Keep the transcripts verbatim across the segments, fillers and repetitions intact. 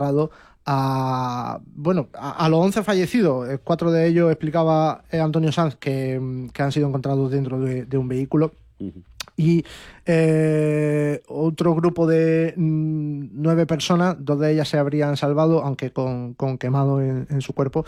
enterrado a, bueno, a, a los once fallecidos. Cuatro de ellos, explicaba eh, Antonio Sanz, que, que han sido encontrados dentro de, de un vehículo. Uh-huh. Y eh, otro grupo de mm, nueve personas, dos de ellas se habrían salvado, aunque con, con quemado en, en su cuerpo,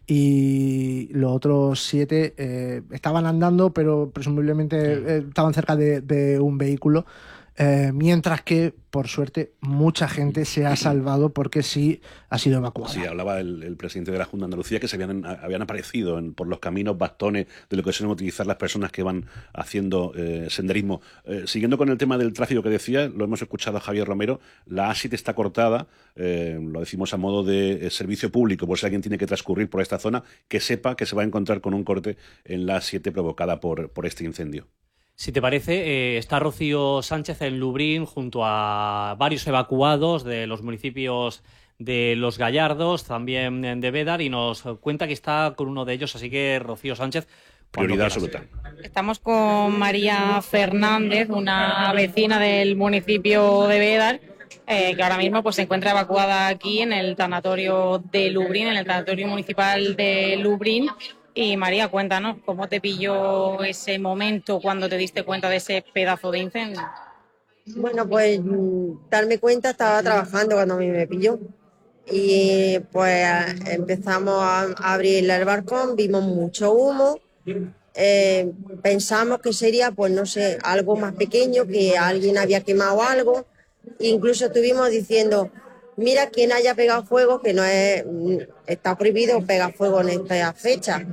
y los otros siete eh, estaban andando, pero presumiblemente eh, estaban cerca de, de un vehículo. Eh, mientras que, por suerte, mucha gente se ha salvado porque sí ha sido evacuada. Sí, hablaba el, el presidente de la Junta de Andalucía que se habían, habían aparecido en, por los caminos bastones de lo que suelen utilizar las personas que van haciendo eh, senderismo. Eh, siguiendo con el tema del tráfico que decía, lo hemos escuchado a Javier Romero, la A siete está cortada, eh, lo decimos a modo de eh, servicio público, por si alguien tiene que transcurrir por esta zona, que sepa que se va a encontrar con un corte en la A siete provocada por, por este incendio. Si te parece, eh, está Rocío Sánchez en Lubrién junto a varios evacuados de los municipios de Los Gallardos, también de Bédar, y nos cuenta que está con uno de ellos, así que Rocío Sánchez... Prioridad absoluta. Estamos con María Fernández, una vecina del municipio de Bédar, eh, que ahora mismo pues, se encuentra evacuada aquí en el tanatorio de Lubrién, en el tanatorio municipal de Lubrién. Y María, cuéntanos, ¿cómo te pilló ese momento cuando te diste cuenta de ese pedazo de incendio? Bueno, pues darme cuenta, estaba trabajando cuando a mí me pilló. Y pues empezamos a abrir el balcón, vimos mucho humo. Eh, pensamos que sería, pues no sé, algo más pequeño, que alguien había quemado algo. Incluso estuvimos diciendo, mira, quien haya pegado fuego, que no es, está prohibido pegar fuego en esta fecha.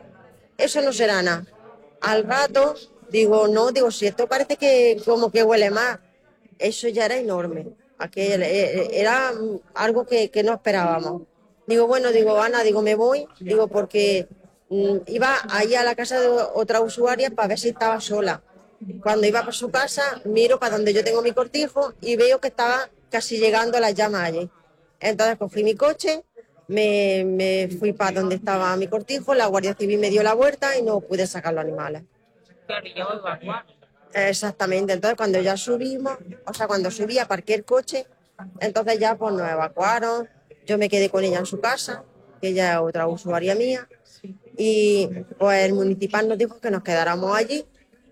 Eso no será nada. Al rato, digo, no, digo, si esto parece que como que huele más. Eso ya era enorme. Aquel, era algo que, que no esperábamos. Digo, bueno, digo, Ana, digo, me voy, digo, porque mm, iba ahí a la casa de otra usuaria para ver si estaba sola. Cuando iba para su casa, miro para donde yo tengo mi cortijo y veo que estaba casi llegando a las llamas allí. Entonces cogí mi coche, me, me fui para donde estaba mi cortijo, la Guardia Civil me dio la vuelta y no pude sacar los animales. Claro, y yo evacuar. Exactamente, entonces cuando ya subimos, o sea, cuando subí, aparqué el coche, entonces ya pues nos evacuaron, yo me quedé con ella en su casa, que ella es otra usuaria mía, y pues el municipal nos dijo que nos quedáramos allí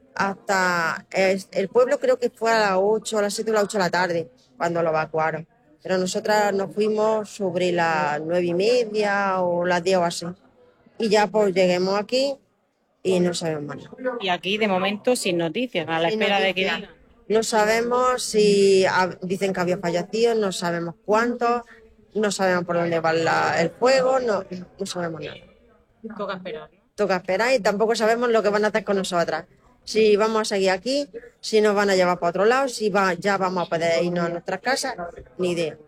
hasta el, el pueblo, creo que fue a las ocho, a las siete o las ocho de la tarde, cuando lo evacuaron. Pero nosotras nos fuimos sobre las nueve y media o las diez o así. Y ya pues lleguemos aquí y no sabemos más nada. Y aquí de momento sin noticias, a la sin espera noticias. de que digan. No sabemos si dicen que había fallecidos, no sabemos cuántos, no sabemos por dónde va la, el fuego, no, no sabemos nada. Toca esperar. Toca esperar y tampoco sabemos lo que van a hacer con nosotras. Si vamos a seguir aquí, si nos van a llevar para otro lado, si va, ya vamos a poder irnos a nuestras casas, ni idea.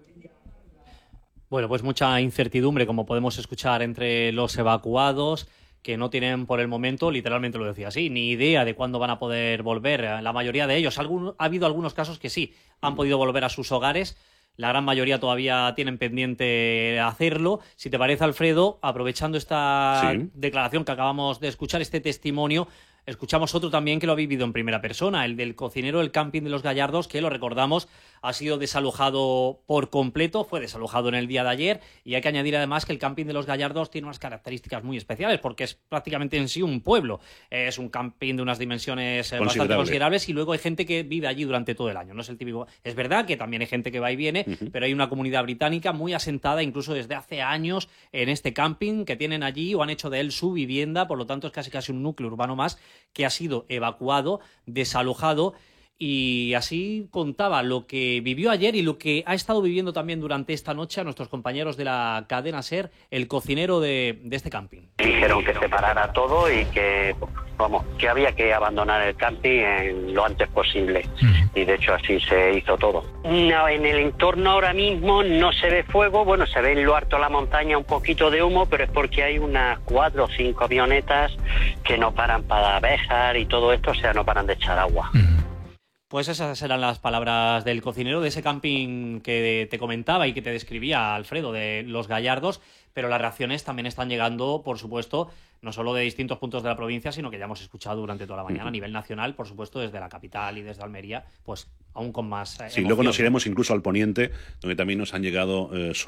Bueno, pues mucha incertidumbre, como podemos escuchar, entre los evacuados, que no tienen por el momento, literalmente lo decía así, ni idea de cuándo van a poder volver. La mayoría de ellos, algún, ha habido algunos casos que sí, han podido volver a sus hogares. La gran mayoría todavía tienen pendiente hacerlo. Si te parece, Alfredo, aprovechando esta sí. declaración que acabamos de escuchar, este testimonio, escuchamos otro también que lo ha vivido en primera persona, el del cocinero del camping de Los Gallardos, que lo recordamos, ha sido desalojado por completo, fue desalojado en el día de ayer, y hay que añadir además que el camping de Los Gallardos tiene unas características muy especiales, porque es prácticamente en sí un pueblo. Es un camping de unas dimensiones Considerable. bastante considerables, y luego hay gente que vive allí durante todo el año. No es el típico. Es verdad que también hay gente que va y viene, uh-huh. pero hay una comunidad británica muy asentada, incluso desde hace años, en este camping, que tienen allí o han hecho de él su vivienda, por lo tanto es casi casi un núcleo urbano más que ha sido evacuado, desalojado. Y así contaba lo que vivió ayer y lo que ha estado viviendo también durante esta noche a nuestros compañeros de la cadena SER, el cocinero de, de este camping. Dijeron que se parara todo y que, vamos, que había que abandonar el camping en lo antes posible. Y de hecho así se hizo todo. No, en el entorno ahora mismo no se ve fuego, bueno, se ve en lo alto de la montaña un poquito de humo, pero es porque hay unas cuatro o cinco avionetas que no paran para dejar y todo esto, o sea, no paran de echar agua. Pues esas eran las palabras del cocinero de ese camping que te comentaba y que te describía Alfredo, de Los Gallardos, pero las reacciones también están llegando, por supuesto, no solo de distintos puntos de la provincia, sino que ya hemos escuchado durante toda la mañana uh-huh. a nivel nacional, por supuesto, desde la capital y desde Almería, pues aún con más eh, Sí, emoción. Luego nos iremos incluso al poniente, donde también nos han llegado eh,